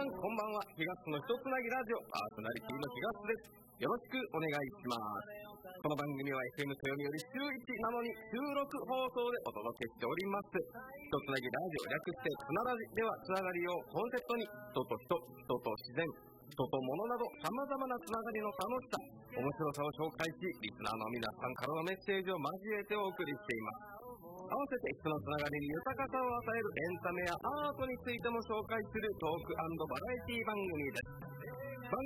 んこんばんは。東のひとつなぎラジオパーソナリティの東です。よろしくお願いします。この番組は FM 豊見より週1なのに収録放送でお届けしております。ひとつなぎラジオ略してつなラジでは、つながりをコンセプトに人と人、人と自然、人と物など様々なつながりの楽しさ、面白さを紹介し、リスナーの皆さんからのメッセージを交えてお送りしています。合わせて人のつながりに豊かさを与えるエンタメやアートについても紹介するトーク&バラエティ番組です。